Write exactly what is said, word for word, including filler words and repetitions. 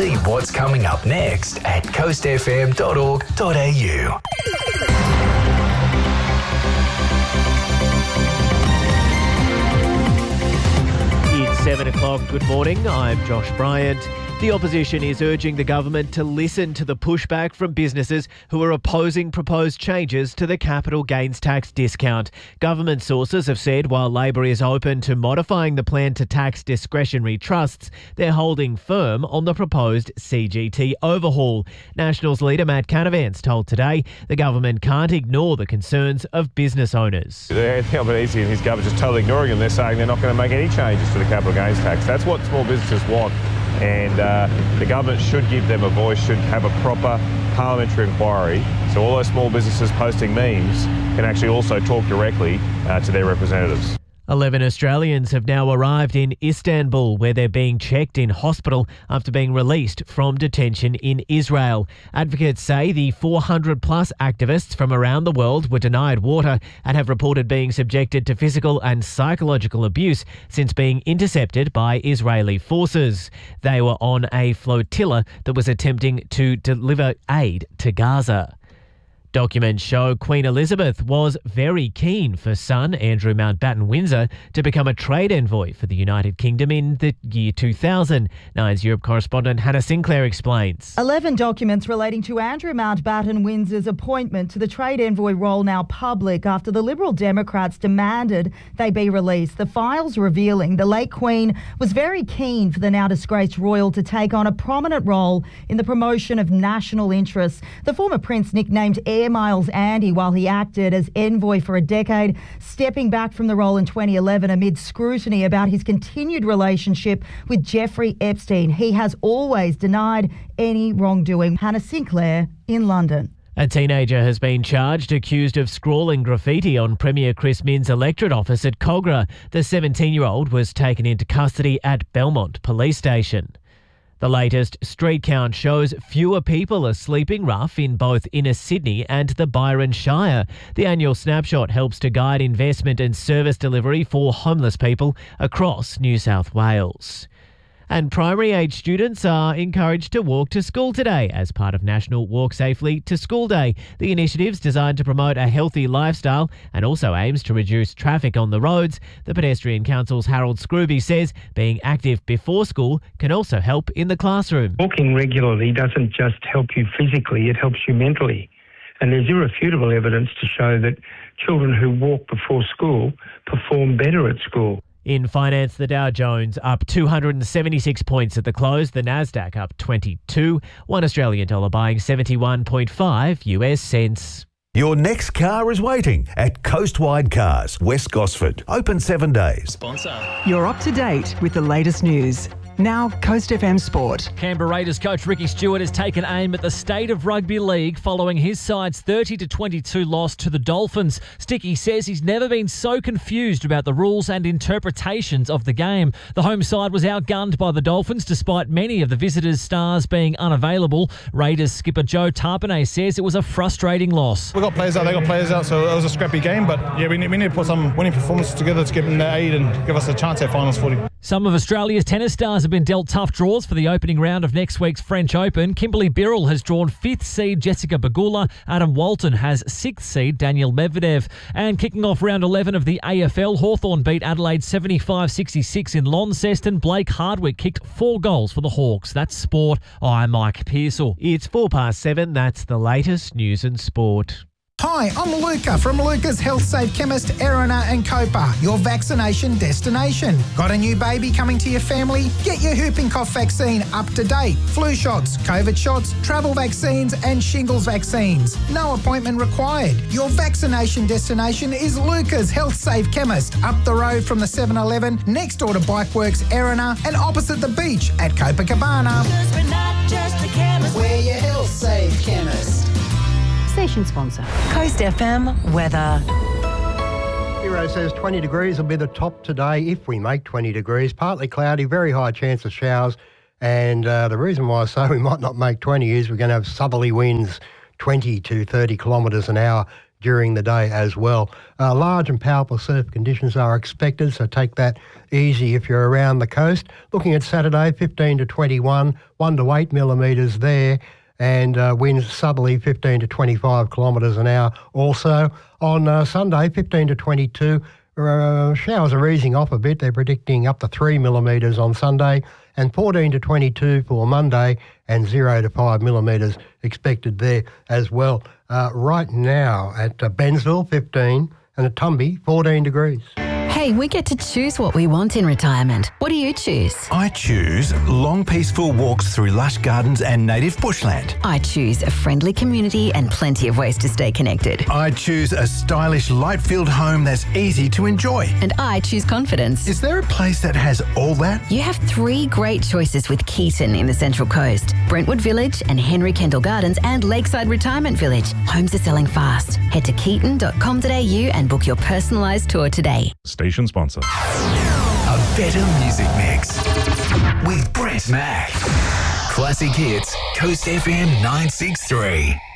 See what's coming up next at coast f m dot org dot a u. It's seven o'clock. Good morning. I'm Josh Bryant. The opposition is urging the government to listen to the pushback from businesses who are opposing proposed changes to the capital gains tax discount. Government sources have said while Labor is open to modifying the plan to tax discretionary trusts, they're holding firm on the proposed C G T overhaul. Nationals leader Matt Canavan's told Today the government can't ignore the concerns of business owners. Anthony Albanese and his government just totally ignoring them. They're saying they're not going to make any changes to the capital gains tax. That's what small businesses want. And uh, the government should give them a voice, should have a proper parliamentary inquiry, so all those small businesses posting memes can actually also talk directly uh, to their representatives. Eleven Australians have now arrived in Istanbul, where they're being checked in hospital after being released from detention in Israel. Advocates say the four hundred plus activists from around the world were denied water and have reported being subjected to physical and psychological abuse since being intercepted by Israeli forces. They were on a flotilla that was attempting to deliver aid to Gaza. Documents show Queen Elizabeth was very keen for son Andrew Mountbatten Windsor to become a trade envoy for the United Kingdom in the year two thousand. Nine's Europe correspondent Hannah Sinclair explains. Eleven documents relating to Andrew Mountbatten Windsor's appointment to the trade envoy role now public after the Liberal Democrats demanded they be released. The files revealing the late Queen was very keen for the now disgraced royal to take on a prominent role in the promotion of national interests. The former prince nicknamed Air Miles Andy while he acted as envoy for a decade, stepping back from the role in twenty eleven amid scrutiny about his continued relationship with Jeffrey Epstein. He has always denied any wrongdoing. Hannah Sinclair in London. A teenager has been charged accused of scrawling graffiti on Premier Chris Minns' electorate office at Cogra. The seventeen-year-old was taken into custody at Belmont Police Station. The latest street count shows fewer people are sleeping rough in both inner Sydney and the Byron Shire. The annual snapshot helps to guide investment and service delivery for homeless people across New South Wales. And primary age students are encouraged to walk to school today as part of National Walk Safely to School Day. The initiative's designed to promote a healthy lifestyle and also aims to reduce traffic on the roads. The Pedestrian Council's Harold Scrooby says being active before school can also help in the classroom. Walking regularly doesn't just help you physically, it helps you mentally. And there's irrefutable evidence to show that children who walk before school perform better at school. In finance, the Dow Jones up two hundred seventy-six points at the close, the Nasdaq up twenty-two, one Australian dollar buying seventy-one point five U S cents. Your next car is waiting at Coastwide Cars, West Gosford. Open seven days. Sponsor. You're up to date with the latest news. Now, Coast F M Sport. Canberra Raiders coach Ricky Stewart has taken aim at the state of rugby league following his side's thirty to twenty-two loss to the Dolphins. Sticky says he's never been so confused about the rules and interpretations of the game. The home side was outgunned by the Dolphins despite many of the visitors' stars being unavailable. Raiders skipper Joe Tarpanay says it was a frustrating loss. We got players out, they got players out, so it was a scrappy game, but yeah, we need, we need to put some winning performances together to give them the aid and give us a chance at finals footy. Some of Australia's tennis stars have been dealt tough draws for the opening round of next week's French Open. Kimberly Birrell has drawn fifth seed Jessica Pegula. Adam Walton has sixth seed Daniel Medvedev. And kicking off round eleven of the A F L, Hawthorn beat Adelaide seventy-five sixty-six in Launceston. Blake Hardwick kicked four goals for the Hawks. That's sport. I'm Mike Pearsall. It's four past seven. That's the latest news and sport. Hi, I'm Luca from Luca's Health Safe Chemist, Erina and Copa, your vaccination destination. Got a new baby coming to your family? Get your whooping cough vaccine up to date. Flu shots, COVID shots, travel vaccines and shingles vaccines. No appointment required. Your vaccination destination is Luca's Health Safe Chemist, up the road from the seven eleven, next door to Bikeworks, Erina and opposite the beach at Copacabana. Because we're not just a chemist, we're your Health Safe Chemist. Station sponsor. Coast F M weather. Hero says twenty degrees will be the top today if we make twenty degrees. Partly cloudy, very high chance of showers. And uh, the reason why I say we might not make twenty is we're going to have southerly winds twenty to thirty kilometres an hour during the day as well. Uh, large and powerful surf conditions are expected, so take that easy if you're around the coast. Looking at Saturday, fifteen to twenty-one, one to eight millimetres there, and uh, winds southerly fifteen to twenty-five kilometres an hour. Also on uh, Sunday, fifteen to twenty-two, uh, showers are easing off a bit. They're predicting up to three millimetres on Sunday, and fourteen to twenty-two for Monday, and zero to five millimetres expected there as well. Uh, right now at uh, Bensville, fifteen, and at Tumby, fourteen degrees. Hey, we get to choose what we want in retirement. What do you choose? I choose long, peaceful walks through lush gardens and native bushland. I choose a friendly community and plenty of ways to stay connected. I choose a stylish, light-filled home that's easy to enjoy. And I choose confidence. Is there a place that has all that? You have three great choices with Keaton in the Central Coast, Brentwood Village and Henry Kendall Gardens and Lakeside Retirement Village. Homes are selling fast. Head to keaton dot com dot a u and book your personalised tour today. Station sponsor. A better music mix with Brett Mack. Classic hits, Coast F M nine six three.